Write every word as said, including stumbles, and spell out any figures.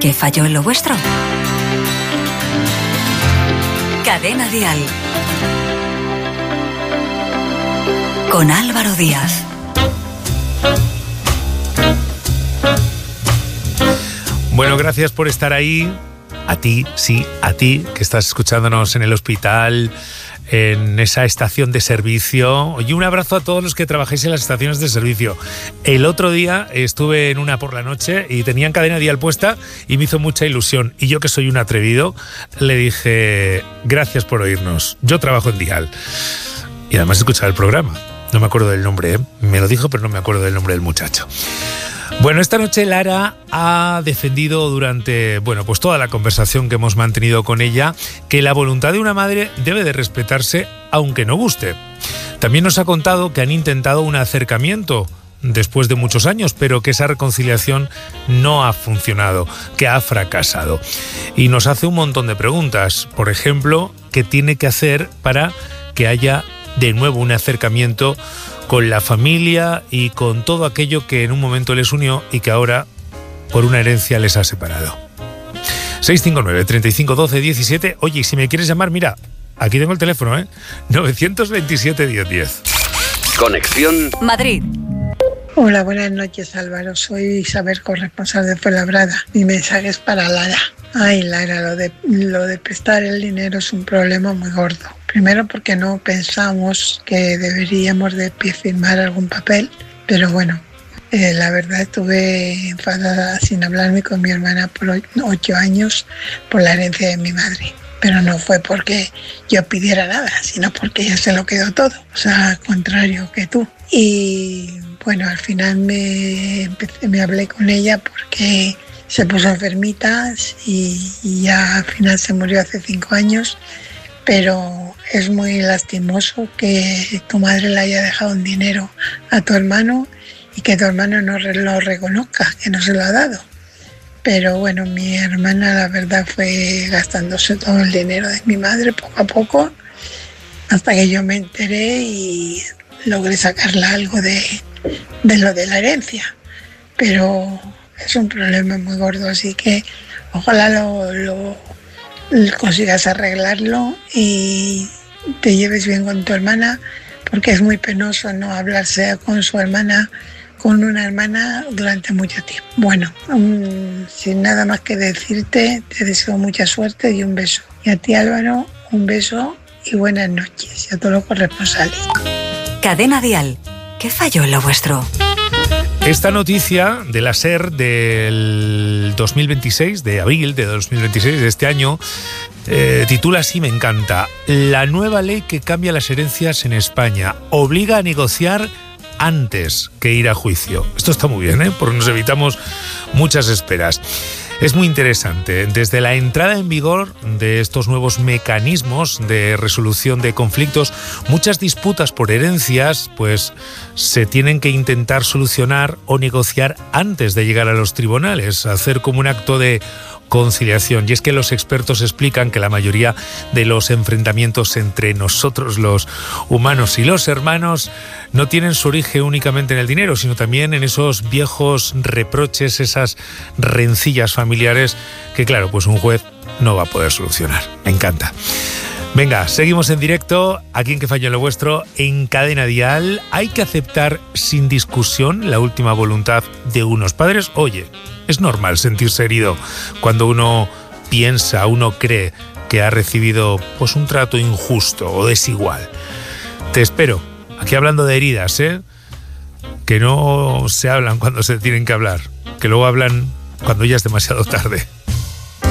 ¿Qué falló en lo vuestro? Cadena Dial. Con Álvaro Díaz. Bueno, gracias por estar ahí. A ti, sí, a ti, que estás escuchándonos en el hospital, en esa estación de servicio. Y un abrazo a todos los que trabajáis en las estaciones de servicio. El otro día estuve en una por la noche y tenían Cadena Dial puesta y me hizo mucha ilusión. Y yo, que soy un atrevido, le dije, gracias por oírnos. Yo trabajo en Dial. Y además escuchaba el programa. No me acuerdo del nombre, ¿eh? Me lo dijo, pero no me acuerdo del nombre del muchacho. Bueno, esta noche Lara ha defendido durante, bueno, pues toda la conversación que hemos mantenido con ella, que la voluntad de una madre debe de respetarse aunque no guste. También nos ha contado que han intentado un acercamiento después de muchos años, pero que esa reconciliación no ha funcionado, que ha fracasado. Y nos hace un montón de preguntas. Por ejemplo, ¿qué tiene que hacer para que haya de nuevo un acercamiento con la familia y con todo aquello que en un momento les unió y que ahora por una herencia les ha separado? seis cinco nueve, treinta y cinco, doce, diecisiete. Oye, y si me quieres llamar, mira, aquí tengo el teléfono, ¿eh? novecientos veintisiete, diez diez. Conexión Madrid. Hola, buenas noches, Álvaro. Soy Isabel, corresponsal de Fuenlabrada. Mi mensaje es para Lara. Ay, Lara, lo de, lo de prestar el dinero es un problema muy gordo. Primero porque no pensamos que deberíamos de firmar algún papel, pero bueno, eh, la verdad estuve enfadada sin hablarme con mi hermana por ocho años por la herencia de mi madre. Pero no fue porque yo pidiera nada, sino porque ella se lo quedó todo. O sea, al contrario que tú. Y bueno, al final me, empecé, me hablé con ella porque se puso enfermita y, y ya al final se murió hace cinco años. Pero es muy lastimoso que tu madre le haya dejado un dinero a tu hermano y que tu hermano no lo reconozca, que no se lo ha dado. Pero bueno, mi hermana la verdad fue gastándose todo el dinero de mi madre poco a poco, hasta que yo me enteré y logré sacarla algo de, de lo de la herencia. Pero es un problema muy gordo, así que ojalá lo... lo consigas arreglarlo y te lleves bien con tu hermana, porque es muy penoso no hablarse con su hermana, con una hermana durante mucho tiempo. Bueno, um, sin nada más que decirte, te deseo mucha suerte y un beso. Y a ti, Álvaro, un beso y buenas noches. Y a todos los corresponsales. Cadena Dial. ¿Qué falló en lo vuestro? Esta noticia de la SER del dos mil veintiséis, de abril de dos mil veintiséis, de este año, eh, titula así, me encanta: la nueva ley que cambia las herencias en España obliga a negociar antes que ir a juicio. Esto está muy bien, ¿eh? Porque nos evitamos muchas esperas. Es muy interesante. Desde la entrada en vigor de estos nuevos mecanismos de resolución de conflictos, muchas disputas por herencias pues se tienen que intentar solucionar o negociar antes de llegar a los tribunales, hacer como un acto de conciliación. Y es que los expertos explican que la mayoría de los enfrentamientos entre nosotros, los humanos y los hermanos, no tienen su origen únicamente en el dinero, sino también en esos viejos reproches, esas rencillas familiares que, claro, pues un juez no va a poder solucionar. Me encanta. Venga, seguimos en directo, aquí en Que Falló en lo Vuestro, en Cadena Dial. Hay que aceptar sin discusión la última voluntad de unos padres. Oye, es normal sentirse herido cuando uno piensa, uno cree que ha recibido pues un trato injusto o desigual. Te espero, aquí hablando de heridas, ¿eh? Que no se hablan cuando se tienen que hablar, que luego hablan cuando ya es demasiado tarde.